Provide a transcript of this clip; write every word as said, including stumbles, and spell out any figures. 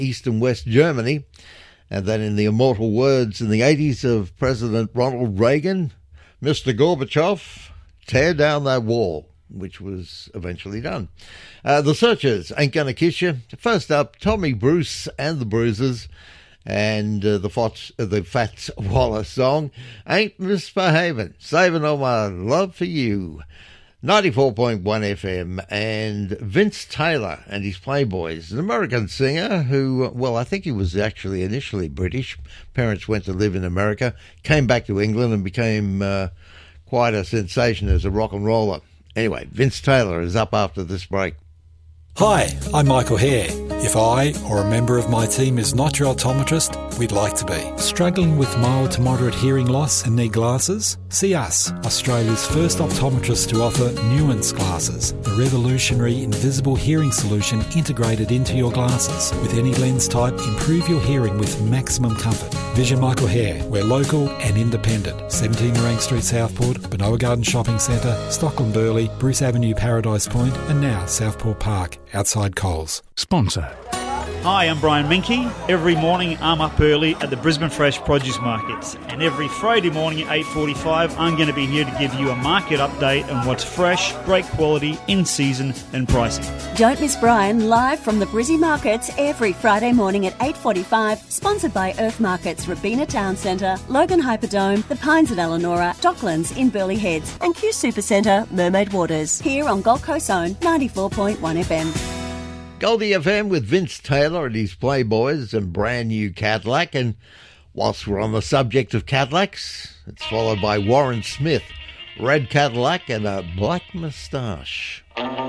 East and West Germany. And then in the immortal words in the eighties of President Ronald Reagan, Mister Gorbachev, tear down that wall, which was eventually done. Uh, the Searchers, Ain't Gonna Kiss You. First up, Tommy Bruce and the Bruisers, and uh, the, Fots, uh, the Fats Waller song, Ain't Misbehavin', Saving All My Love for You. ninety-four point one F M, and Vince Taylor and his Playboys, an American singer who, well, I think he was actually initially British. Parents went to live in America, came back to England and became uh, quite a sensation as a rock and roller. Anyway, Vince Taylor is up after this break. Hi, I'm Michael Hare. If I or a member of my team is not your optometrist, we'd like to be. Struggling with mild to moderate hearing loss and need glasses? See us, Australia's first optometrist to offer Nuance glasses, the revolutionary invisible hearing solution integrated into your glasses. With any lens type, improve your hearing with maximum comfort. Vision Michael Hare. We're local and independent. seventeen Nerang Street, Southport, Benoa Garden Shopping Centre, Stockland Burleigh, Bruce Avenue, Paradise Point, and now Southport Park, outside Coles. Sponsor. Hi, I'm Brian Minky. Every morning I'm up early at the Brisbane Fresh Produce Markets, and every Friday morning at eight forty-five I'm going to be here to give you a market update on what's fresh, great quality, in season and pricing. Don't miss Brian live from the Brizzy Markets every Friday morning at eight forty-five, sponsored by Earth Markets, Robina Town Centre, Logan Hyperdome, The Pines at Elanora, Docklands in Burleigh Heads, and Q Super Centre, Mermaid Waters, here on Gold Coast Zone ninety-four point one F M. Goldie F M with Vince Taylor and his Playboys and brand new Cadillac. And whilst we're on the subject of Cadillacs, it's followed by Warren Smith, Red Cadillac and a Black Moustache.